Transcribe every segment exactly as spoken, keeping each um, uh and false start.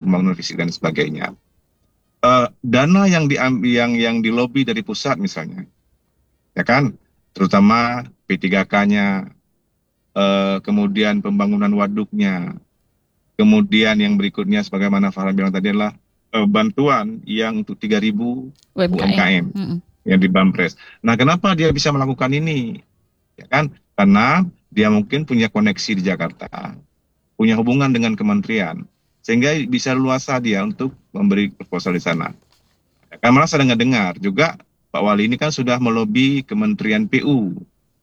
pembangunan fisik dan sebagainya. Uh, dana yang diambil yang yang dilobi dari pusat misalnya, ya kan, terutama P tiga K-nya, uh, kemudian pembangunan waduknya, kemudian yang berikutnya sebagaimana Farhan bilang tadi adalah uh, bantuan yang untuk tiga ribu U M K M Mm-mm. yang di Bampres. Nah, kenapa dia bisa melakukan ini? Ya kan, karena dia mungkin punya koneksi di Jakarta, punya hubungan dengan kementerian, sehingga bisa luasa dia untuk memberi proposal di sana. Ya kan, malah saya dengar juga Pak Wali ini kan sudah melobi Kementerian P U,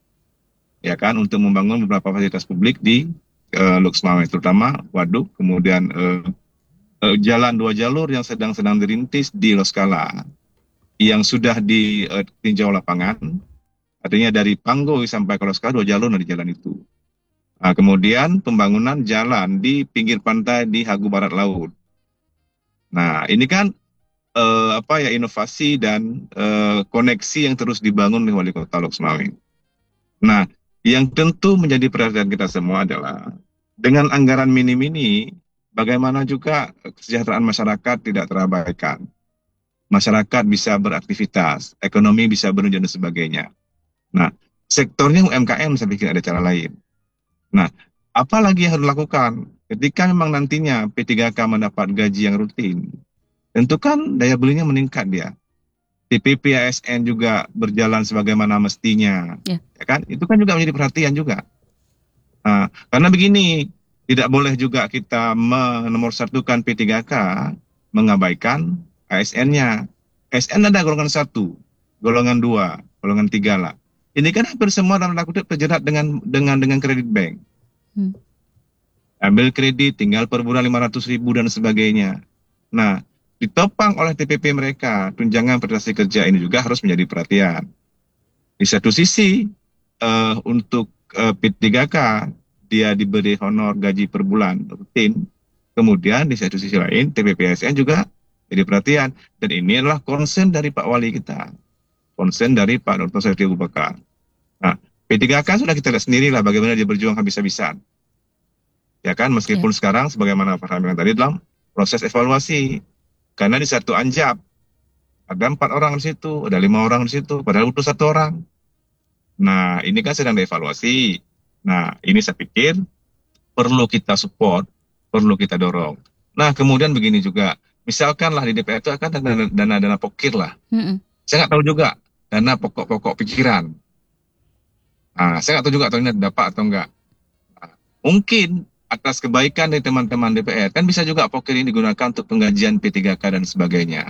ya kan, untuk membangun beberapa fasilitas publik di uh, Lux Mawai, terutama waduk, kemudian uh, uh, jalan dua jalur yang sedang-sedang dirintis di Loskala, yang sudah ditinjau lapangan, artinya dari Panggoy sampai ke Loskala dua jalur dari jalan itu. Nah, kemudian pembangunan jalan di pinggir pantai di Hagu Barat Laut. Nah, ini kan eh, apa ya, inovasi dan eh, koneksi yang terus dibangun oleh Wali Kota Lux Mawai. Nah, yang tentu menjadi perhatian kita semua adalah dengan anggaran minim ini, bagaimana juga kesejahteraan masyarakat tidak terabaikan. Masyarakat bisa beraktivitas, ekonomi bisa berjalan dan sebagainya. Nah, sektornya U M K M saya pikir ada cara lain. Nah, apa lagi yang harus dilakukan? Ketika memang nantinya P tiga K mendapat gaji yang rutin, tentu kan daya belinya meningkat dia. T P P A S N juga berjalan sebagaimana mestinya, Ya. ya kan? Itu kan juga menjadi perhatian juga. Nah, karena begini, tidak boleh juga kita menomorsatukan P tiga K, mengabaikan A S N-nya. A S N ada golongan satu, golongan dua, golongan tiga lah. Ini kan hampir semua dalam tanda kutip terjerat dengan dengan dengan kredit bank. Hmm. Ambil kredit, tinggal per bulan lima ratus ribu dan sebagainya. Nah, ditopang oleh T P P mereka, tunjangan prestasi kerja ini juga harus menjadi perhatian. Di satu sisi, uh, untuk uh, P tiga K, dia diberi honor gaji per bulan rutin. Kemudian di satu sisi lain, T P P A S N juga jadi perhatian. Dan ini adalah konsen dari Pak Wali kita. Konsen dari Pak Doktor Saiful Abu Bakar. Nah, P tiga K sudah kita lihat sendiri lah bagaimana dia berjuang habis-habisan. Ya kan, meskipun yeah. sekarang sebagaimana Pak Hamid tadi dalam proses evaluasi. Karena di satu anjab ada empat orang di situ, ada lima orang di situ, padahal butuh satu orang. Nah, ini kan sedang dievaluasi. Nah, ini saya pikir perlu kita support, perlu kita dorong. Nah, kemudian begini juga, misalkanlah di D P R itu akan dana-dana pokir lah. Mm-mm. Saya nggak tahu juga dana pokok-pokok pikiran. Nah, saya nggak tahu juga atau ini dapat atau enggak. Nah, mungkin atas kebaikan dari teman-teman D P R, kan bisa juga pokir ini digunakan untuk penggajian P tiga K dan sebagainya.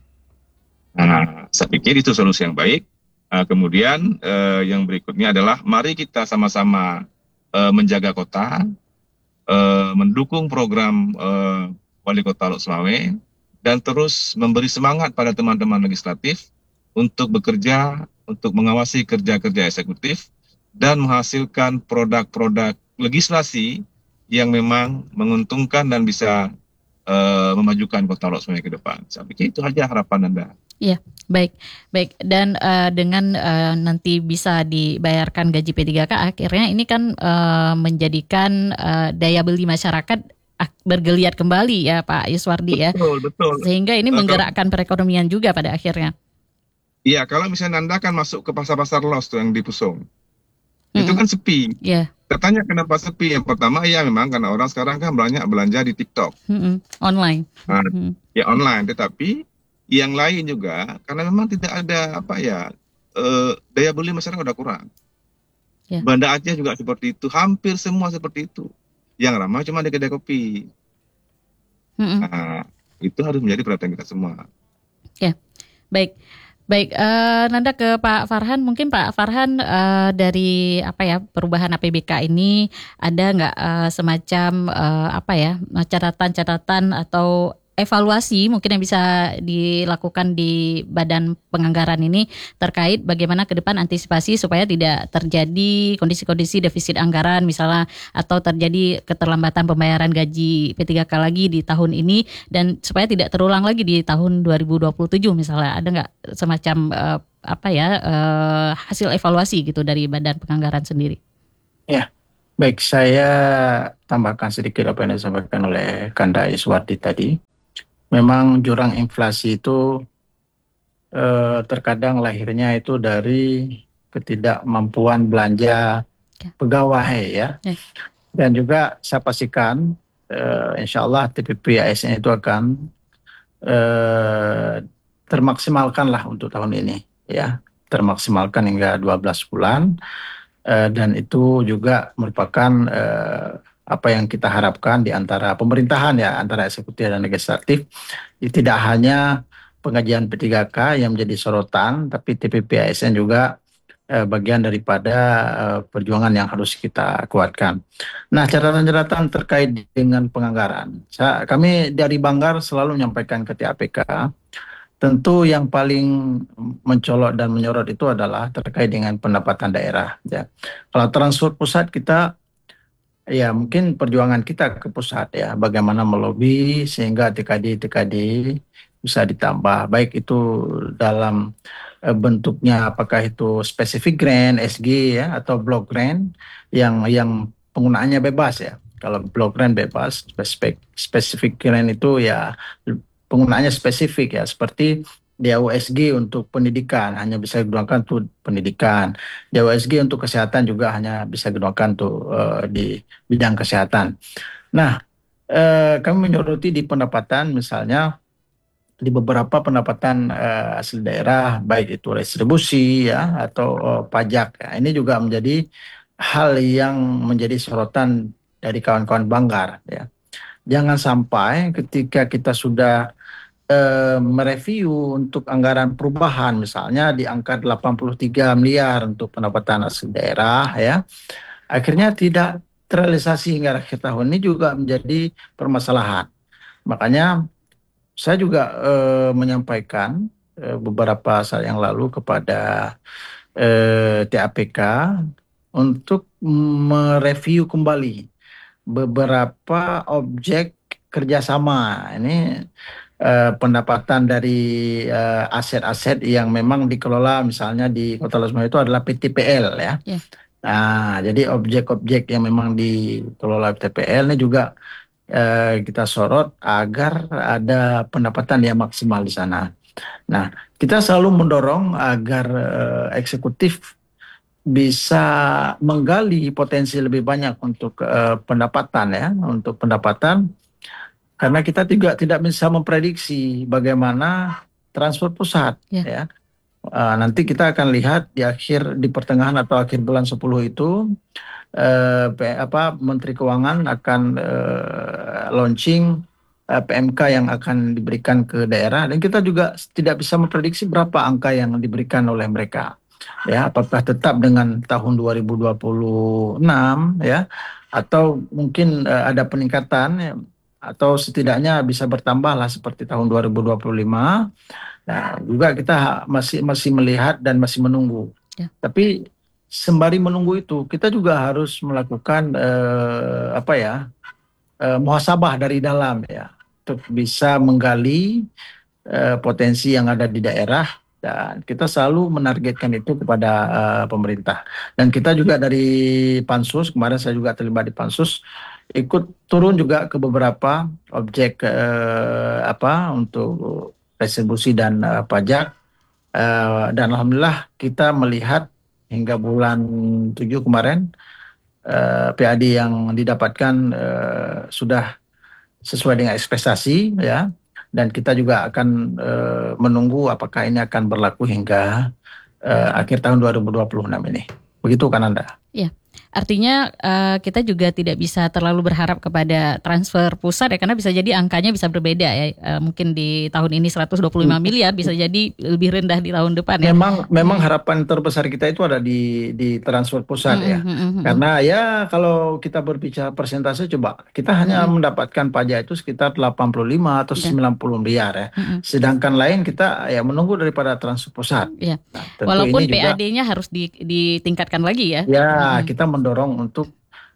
Nah, saya pikir itu solusi yang baik. Nah, kemudian eh, yang berikutnya adalah mari kita sama-sama eh, menjaga kota, eh, mendukung program eh, Wali Kota Lux Mawai, dan terus memberi semangat pada teman-teman legislatif untuk bekerja, untuk mengawasi kerja-kerja eksekutif, dan menghasilkan produk-produk legislasi yang memang menguntungkan dan bisa uh, memajukan Kota Lux Mawai ke depan. Saya pikir itu saja harapan Anda. Iya, baik, baik. Dan uh, dengan uh, nanti bisa dibayarkan gaji P tiga K, akhirnya ini kan uh, menjadikan uh, daya beli masyarakat bergeliat kembali ya Pak Yuswardi ya. Betul, betul. Sehingga ini menggerakkan perekonomian juga pada akhirnya. Iya, kalau misalnya Anda kan masuk ke pasar-pasar los tuh yang di Pusong, mm-hmm. itu kan sepi. Iya. Yeah. Katanya kenapa sepi? Yang pertama ya memang karena orang sekarang kan banyak belanja di TikTok. Mm-hmm. Online. Nah, mm-hmm. Ya online, tetapi yang lain juga karena memang tidak ada apa ya eh, daya beli masyarakat udah kurang. Yeah. Banda Aceh juga seperti itu, hampir semua seperti itu. Yang ramai cuma di kedai kopi. Mm-hmm. Nah, itu harus menjadi perhatian kita semua. Ya, yeah. Baik. Baik, uh, Nanda ke Pak Farhan, mungkin Pak Farhan uh, dari apa ya perubahan A P B K ini ada nggak uh, semacam uh, apa ya catatan-catatan atau evaluasi mungkin yang bisa dilakukan di badan penganggaran ini terkait bagaimana ke depan antisipasi supaya tidak terjadi kondisi-kondisi defisit anggaran misalnya atau terjadi keterlambatan pembayaran gaji P tiga K lagi di tahun ini dan supaya tidak terulang lagi di tahun dua ribu dua puluh tujuh misalnya. Ada nggak semacam uh, apa ya uh, hasil evaluasi gitu dari badan penganggaran sendiri? Ya, baik, saya tambahkan sedikit apa yang disampaikan oleh Kanda Yuswardi tadi. memang jurang inflasi itu eh, terkadang lahirnya itu dari ketidakmampuan belanja Ya. pegawai ya. Ya. Dan juga saya pastikan eh, insya Allah T P P A S N itu akan eh, termaksimalkan lah untuk tahun ini ya, termaksimalkan hingga dua belas bulan. Eh, dan itu juga merupakan eh, apa yang kita harapkan di antara pemerintahan ya, antara eksekutif dan legislatif. Tidak hanya pengajian P tiga K yang menjadi sorotan, tapi T P P A S N juga eh, bagian daripada eh, perjuangan yang harus kita kuatkan. Nah, catatan-catatan terkait dengan penganggaran. Saya, kami dari Banggar selalu menyampaikan ke T A P K, tentu yang paling mencolok dan menyorot itu adalah terkait dengan pendapatan daerah. Ya. Kalau transfer pusat kita, ya mungkin perjuangan kita ke pusat ya, bagaimana melobi sehingga T K D-T K D bisa ditambah, baik itu dalam eh, bentuknya apakah itu specific grant S G ya atau block grant yang yang penggunaannya bebas ya. Kalau block grant bebas, specific specific grant itu ya penggunaannya spesifik ya, seperti D A U S G untuk pendidikan hanya bisa digunakan untuk pendidikan. D A U S G untuk kesehatan juga hanya bisa digunakan untuk uh, di bidang kesehatan. Nah, uh, kami menyoroti di pendapatan misalnya di beberapa pendapatan uh, asli daerah, baik itu retribusi ya atau uh, pajak. Ya, ini juga menjadi hal yang menjadi sorotan dari kawan-kawan Banggar. Ya. Jangan sampai ketika kita sudah uh, mereview untuk anggaran perubahan, misalnya di angka delapan puluh tiga miliar untuk pendapatan asli daerah, ya, akhirnya tidak terrealisasi hingga akhir tahun ini juga menjadi permasalahan. Makanya saya juga eh, menyampaikan eh, beberapa saat yang lalu kepada eh, T A P K untuk mereview kembali beberapa objek kerjasama. Ini eh, pendapatan dari eh, aset-aset yang memang dikelola misalnya di Kota Lasma itu adalah P T P L ya. Ya. Nah, jadi objek-objek yang memang dikelola P T P L ini juga eh, kita sorot agar ada pendapatan yang maksimal di sana. Nah, kita selalu mendorong agar eh, eksekutif bisa menggali potensi lebih banyak untuk eh, pendapatan ya, untuk pendapatan, karena kita juga tidak bisa memprediksi bagaimana transfer pusat Ya. ya. Uh, nanti kita akan lihat di akhir di pertengahan atau akhir bulan sepuluh itu uh, P, apa Menteri Keuangan akan uh, launching uh, P M K yang akan diberikan ke daerah, dan kita juga tidak bisa memprediksi berapa angka yang diberikan oleh mereka. Ya, apakah tetap dengan tahun dua ribu dua puluh enam ya, atau mungkin uh, ada peningkatan ya, atau setidaknya bisa bertambah lah seperti tahun dua ribu dua puluh lima. Nah, juga kita masih masih melihat dan masih menunggu. Ya. Tapi sembari menunggu itu, kita juga harus melakukan eh, apa ya, eh, muhasabah dari dalam ya, untuk bisa menggali eh, potensi yang ada di daerah, dan kita selalu menargetkan itu kepada eh, pemerintah. Dan kita juga dari Pansus, kemarin saya juga terlibat di Pansus, ikut turun juga ke beberapa objek eh, apa untuk retribusi dan uh, pajak, uh, dan alhamdulillah kita melihat hingga bulan tujuh kemarin uh, P A D yang didapatkan uh, sudah sesuai dengan ekspektasi ya, dan kita juga akan uh, menunggu apakah ini akan berlaku hingga uh, akhir tahun dua ribu dua puluh enam ini. Begitu kan Anda? Iya. Artinya uh, kita juga tidak bisa terlalu berharap kepada transfer pusat ya, karena bisa jadi angkanya bisa berbeda ya. Uh, mungkin di tahun ini seratus dua puluh lima miliar, bisa jadi lebih rendah di tahun depan ya. Memang memang harapan terbesar kita itu ada di di transfer pusat ya. Mm, mm, mm, mm. Karena ya kalau kita berbicara persentase, coba kita hanya Mm. mendapatkan pajak itu sekitar delapan puluh lima atau Ya. sembilan puluh miliar ya. Mm, mm. Sedangkan lain kita ya menunggu daripada transfer pusat. Ya. Nah, tentu Walaupun ini juga P A D-nya harus di, ditingkatkan lagi ya. ya Mm. kita mendorong untuk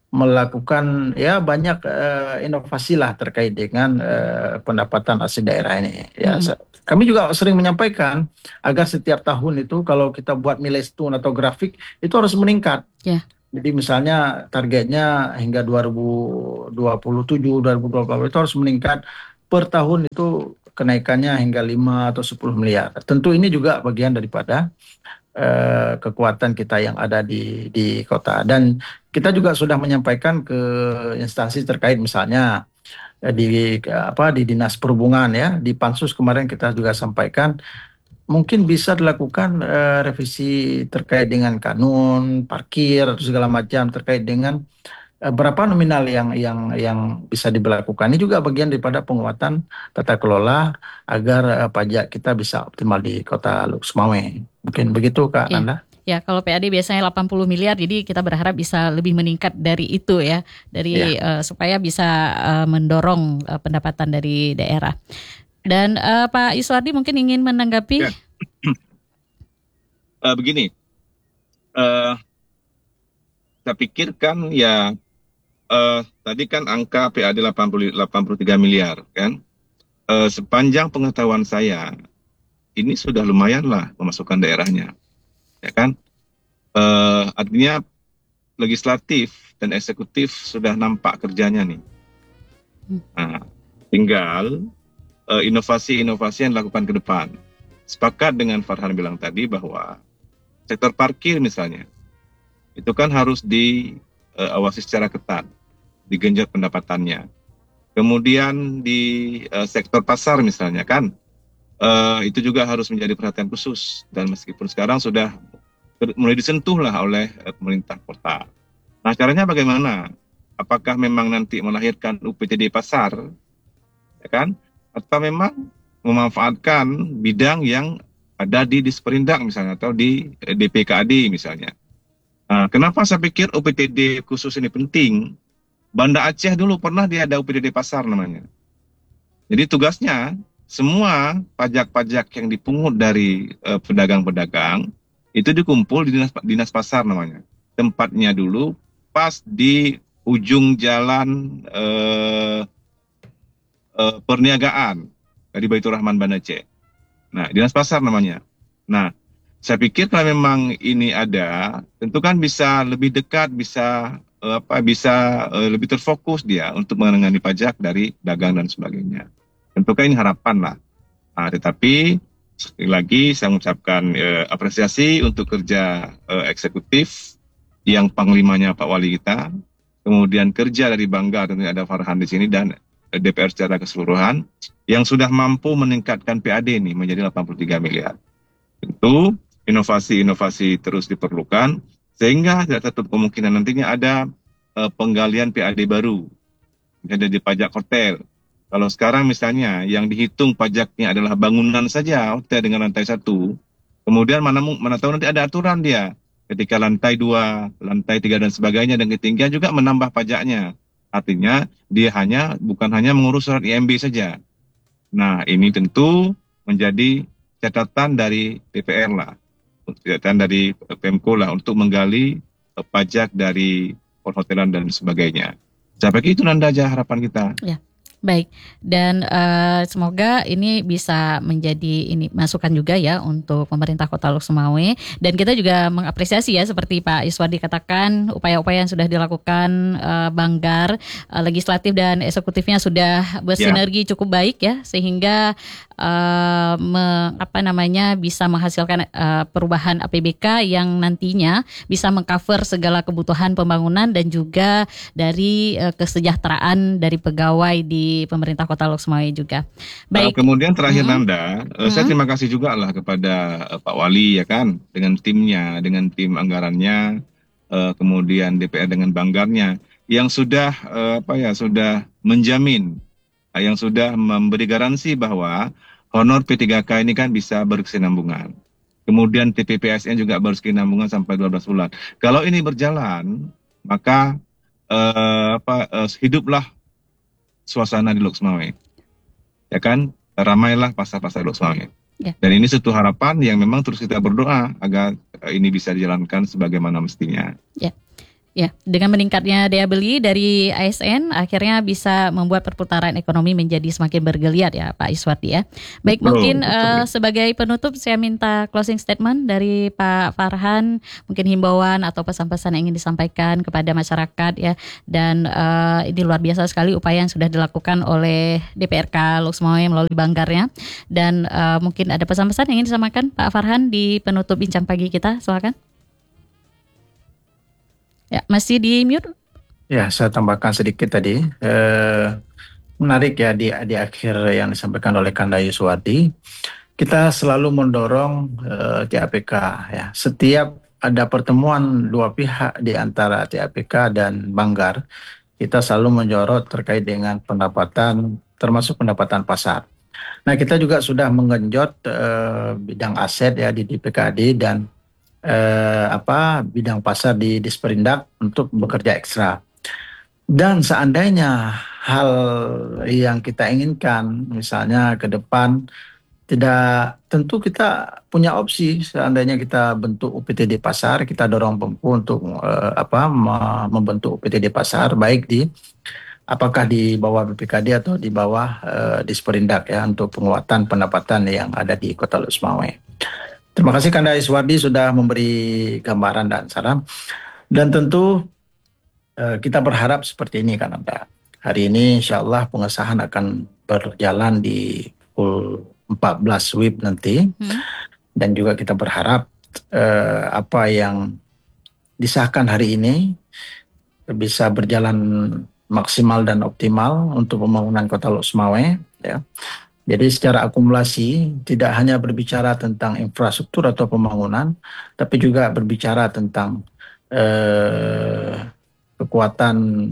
melakukan ya banyak eh, inovasi lah terkait dengan eh, pendapatan asli daerah ini. Ya, Mm. se- kami juga sering menyampaikan agar setiap tahun itu kalau kita buat milestone atau grafik itu harus meningkat. Ya. Jadi misalnya targetnya hingga dua ribu dua puluh tujuh, dua ribu dua puluh delapan itu harus meningkat per tahun itu kenaikannya hingga lima atau sepuluh miliar. Tentu ini juga bagian daripada uh, kekuatan kita yang ada di di kota, dan kita juga sudah menyampaikan ke instansi terkait, misalnya eh, di apa di Dinas Perhubungan ya, di Pansus kemarin kita juga sampaikan mungkin bisa dilakukan eh, revisi terkait dengan kanun parkir atau segala macam terkait dengan eh, berapa nominal yang yang yang bisa diberlakukan. Ini juga bagian daripada penguatan tata kelola agar eh, pajak kita bisa optimal di Kota Luk Sumawe. Mungkin begitu Kak Iya. Nanda. Ya, kalau P A D biasanya delapan puluh miliar, jadi kita berharap bisa lebih meningkat dari itu ya, dari eh, supaya bisa eh, mendorong eh, pendapatan dari daerah. Dan eh, Pak Iswardi mungkin ingin menanggapi. Ya. Eh, begini, eh, saya pikir kan ya eh, tadi kan angka P A D delapan puluh tiga miliar kan. Eh, sepanjang pengetahuan saya, ini sudah lumayan lah pemasukan daerahnya, ya kan? Eh, artinya legislatif dan eksekutif sudah nampak kerjanya nih. Nah, tinggal eh, inovasi-inovasi yang dilakukan ke depan. Sepakat dengan Farhan bilang tadi bahwa sektor parkir misalnya, itu kan harus diawasi secara ketat, digenjot pendapatannya. Kemudian di uh, sektor pasar misalnya kan, uh, itu juga harus menjadi perhatian khusus. Dan meskipun sekarang sudah mulai disentuh lah oleh uh, pemerintah kota. Nah, caranya bagaimana? Apakah memang nanti melahirkan U P T D pasar, ya kan? Atau memang memanfaatkan bidang yang ada di Disperindak misalnya, atau di D P K A D misalnya. Nah, kenapa saya pikir U P T D khusus ini penting? Banda Aceh dulu pernah dia ada U P T D pasar namanya. Jadi tugasnya semua pajak-pajak yang dipungut dari eh, pedagang-pedagang itu dikumpul di dinas, dinas pasar namanya. Tempatnya dulu pas di ujung jalan eh, eh, perniagaan dari Baitur Rahman Banda Aceh. Nah, dinas pasar namanya. Nah, saya pikir kalau memang ini ada, tentu kan bisa lebih dekat, bisa eh, apa, bisa eh, lebih terfokus dia untuk menangani pajak dari dagang dan sebagainya. Tentu kan ini harapan lah. Nah, tetapi sekali lagi saya mengucapkan eh, apresiasi untuk kerja eh, eksekutif yang panglimanya Pak Wali kita, kemudian kerja dari Banggar, tentunya ada Farhan di sini, dan D P R secara keseluruhan yang sudah mampu meningkatkan P A D ini menjadi delapan puluh tiga miliar. Tentu inovasi-inovasi terus diperlukan sehingga tidak tertutup kemungkinan nantinya ada uh, penggalian P A D baru, misalnya di pajak hotel. Kalau sekarang misalnya yang dihitung pajaknya adalah bangunan saja hotel dengan lantai satu, kemudian mana mana tahu nanti ada aturan dia ketika lantai dua, lantai tiga dan sebagainya dan ketinggian juga menambah pajaknya. Artinya dia hanya bukan hanya mengurus surat I M B saja. Nah, ini tentu menjadi catatan dari D P R lah, catatan dari Pemko lah untuk menggali uh, pajak dari perhotelan dan sebagainya. Sampai itu Nanda aja harapan kita. Ya. Baik, dan uh, semoga ini bisa menjadi ini masukan juga ya untuk pemerintah Kota Luk Sumawe, dan kita juga mengapresiasi ya seperti Pak Iswardi katakan upaya-upaya yang sudah dilakukan uh, Banggar, uh, legislatif dan eksekutifnya sudah bersinergi ya. Cukup baik ya sehingga uh, me, apa namanya bisa menghasilkan uh, perubahan A P B K yang nantinya bisa mengcover segala kebutuhan pembangunan dan juga dari uh, kesejahteraan dari pegawai di pemerintah Kota Luk Sumawe juga. Baik. Uh, kemudian terakhir hmm. Nanda, uh, hmm. saya terima kasih juga lah kepada uh, Pak Wali ya kan, dengan timnya, dengan tim anggarannya, uh, kemudian D P R dengan Banggarnya yang sudah uh, apa ya sudah menjamin, uh, yang sudah memberi garansi bahwa honor P tiga K ini kan bisa berkesinambungan. Kemudian T P P A S N juga berkesinambungan sampai dua belas bulan. Kalau ini berjalan, maka uh, apa uh, hiduplah suasana di Luk Sumawe, ya kan, ramailah pasar-pasar Luk Sumawe. Ya. Dan ini satu harapan yang memang terus kita berdoa agar ini bisa dijalankan sebagaimana mestinya. Ya. Ya, dengan meningkatnya daya beli dari A S N akhirnya bisa membuat perputaran ekonomi menjadi semakin bergeliat ya Pak Iswardi ya. Baik, Betul, mungkin betul. eh, sebagai penutup saya minta closing statement dari Pak Farhan, mungkin himbauan atau pesan-pesan yang ingin disampaikan kepada masyarakat ya. Dan eh, ini luar biasa sekali upaya yang sudah dilakukan oleh D P R K Lok Sumawe melalui Banggarnya. Dan eh, mungkin ada pesan-pesan yang ingin disampaikan Pak Farhan di penutup bincang pagi kita, silakan. Ya, masih di mute. Ya, saya tambahkan sedikit tadi. Eh, menarik ya di di akhir yang disampaikan oleh Kanda Yuswardi. Kita selalu mendorong eh, T A P K ya. Setiap ada pertemuan dua pihak di antara T A P K dan Banggar, kita selalu menyorot terkait dengan pendapatan, termasuk pendapatan pasar. Nah, kita juga sudah menggenjot eh, bidang aset ya di D P K D dan eh, apa bidang pasar di Disperindak untuk bekerja ekstra. Dan seandainya hal yang kita inginkan, misalnya ke depan, tidak tentu kita punya opsi. Seandainya kita bentuk U P T D pasar, kita dorong Pempu untuk eh, apa me- membentuk U P T D pasar, baik di apakah di bawah B P K D atau di bawah eh, Disperindak ya untuk penguatan pendapatan yang ada di Kota Lok Sumawe. Terima kasih Kanda Iswardi sudah memberi gambaran dan saran. Dan tentu eh, kita berharap seperti ini kan Anda. Hari ini insya Allah pengesahan akan berjalan di pukul empat belas W I B nanti. Hmm. Dan juga kita berharap eh, apa yang disahkan hari ini bisa berjalan maksimal dan optimal untuk pembangunan Kota Lok Sumawe ya. Jadi secara akumulasi tidak hanya berbicara tentang infrastruktur atau pembangunan, tapi juga berbicara tentang eh, kekuatan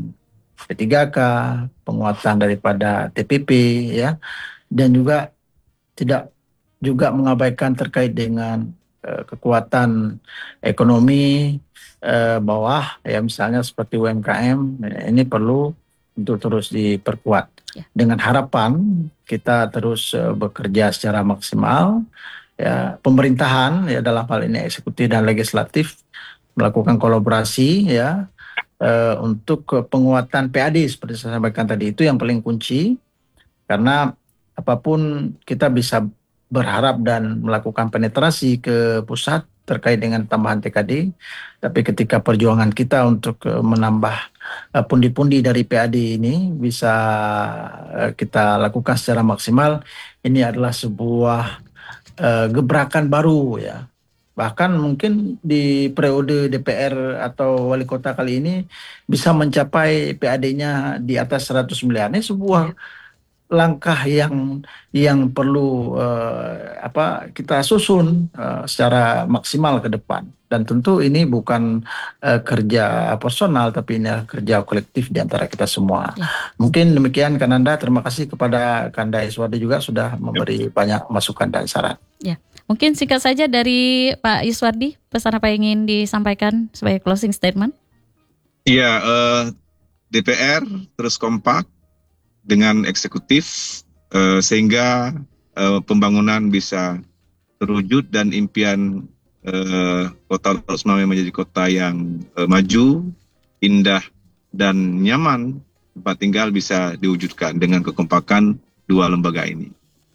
P tiga K, penguatan daripada T P P ya, dan juga tidak juga mengabaikan terkait dengan eh, kekuatan ekonomi eh, bawah ya, misalnya seperti U M K M, ini perlu untuk terus diperkuat. Ya. Dengan harapan kita terus uh, bekerja secara maksimal ya, pemerintahan ya dalam hal ini eksekutif dan legislatif melakukan kolaborasi ya uh, untuk uh, penguatan P A D seperti saya sampaikan tadi, itu yang paling kunci, karena apapun kita bisa berharap dan melakukan penetrasi ke pusat terkait dengan tambahan T K D, tapi ketika perjuangan kita untuk uh, menambah uh, pundi-pundi dari P A D ini bisa uh, kita lakukan secara maksimal, ini adalah sebuah uh, gebrakan baru ya. Bahkan mungkin di periode D P R atau wali kota kali ini bisa mencapai P A D-nya di atas seratus miliar. Ini sebuah langkah yang yang perlu uh, apa kita susun uh, secara maksimal ke depan, dan tentu ini bukan uh, kerja personal tapi ini kerja kolektif di antara kita semua. Ya. Mungkin demikian Kananda, terima kasih kepada Kanda Iswardi juga sudah memberi banyak masukan dan saran. Ya, mungkin singkat saja dari Pak Iswardi, pesan apa yang ingin disampaikan sebagai closing statement? Iya, eh, D P R terus kompak dengan eksekutif eh, sehingga eh, pembangunan bisa terwujud dan impian eh, Kota Lok Sumawe menjadi kota yang eh, maju, indah dan nyaman tempat tinggal bisa diwujudkan dengan kekompakan dua lembaga ini.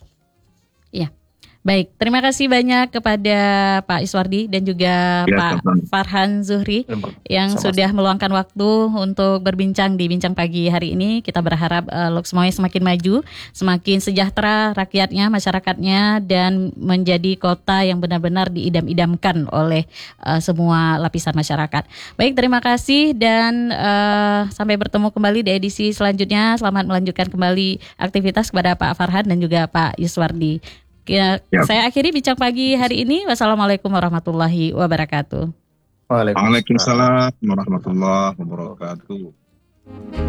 Iya. Baik, terima kasih banyak kepada Pak Iswardi dan juga Ya, Pak sama-sama. Farhan Zuhri yang Sama-sama. sudah meluangkan waktu untuk berbincang di Bincang Pagi hari ini. Kita berharap uh, Lok Sumawe semakin maju, semakin sejahtera rakyatnya, masyarakatnya, dan menjadi kota yang benar-benar diidam-idamkan oleh uh, semua lapisan masyarakat. Baik, terima kasih dan uh, sampai bertemu kembali di edisi selanjutnya. Selamat melanjutkan kembali aktivitas kepada Pak Farhan dan juga Pak Iswardi. Ya, Ya. saya akhiri Bincang Pagi hari ini. Wassalamualaikum warahmatullahi wabarakatuh. Waalaikumsalam. Waalaikumsalam warahmatullahi wabarakatuh.